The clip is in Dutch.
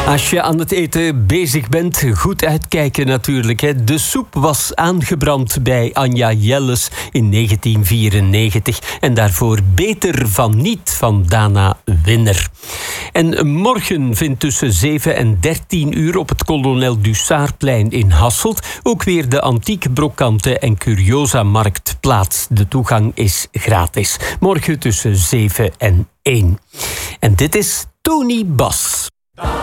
Als je aan het eten bezig bent, goed uitkijken natuurlijk. Hè. De soep was aangebrand bij Anja Jelles in 1994. En daarvoor Beter van Niet van Dana Winner. En morgen vindt tussen 7 en 13 uur op het Kolonel Dussardplein in Hasselt ook weer de Antiek Brokante en Curiosa-markt plaats. De toegang is gratis. Morgen tussen 7 en 1. En dit is Tony Bas.